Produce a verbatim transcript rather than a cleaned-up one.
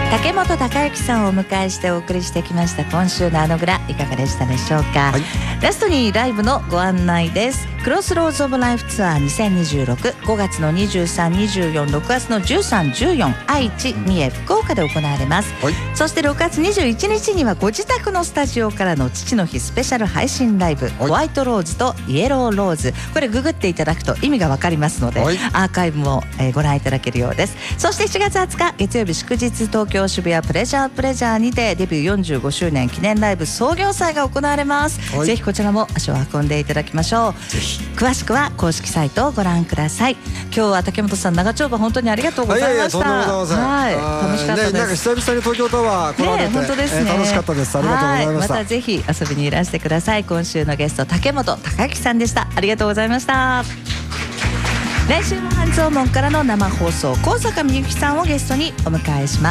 竹本孝之さんをお迎えしてお送りしてきました今週のあのグラ、いかがでしたでしょうか。はい、ラストにライブのご案内です。クロスローズオブライフツアーにせんにじゅうろく、ごがつのにじゅうさん、にじゅうよん、ろくがつのじゅうさん、じゅうよん、愛知、三重、福岡で行われます。はい、そしてろくがつにじゅういちにちにはご自宅のスタジオからの父の日スペシャル配信ライブ、はい、ホワイトローズとイエローローズ、これググっていただくと意味がわかりますので、はい、アーカイブも、えー、ご覧いただけるようです。そしてしちがつはつか月曜日祝日、東京渋谷プレジャープレジャーにてデビューよんじゅうごしゅうねん記念ライブ創業祭が行われます。はい、ぜひこちらも足を運んでいただきましょう。ぜひ詳しくは公式サイトをご覧ください。今日は竹本さん、長丁場本当にありがとうございました。はい、楽しかったです。ね、なんか久々に東京タワー来られて、ね、本当ですね、えー、楽しかったです。ありがとうございました。またぜひ遊びにいらしてください。今週のゲスト、竹本孝之さんでした。ありがとうございました。来週の半蔵門からの生放送、高坂みゆきさんをゲストにお迎えします。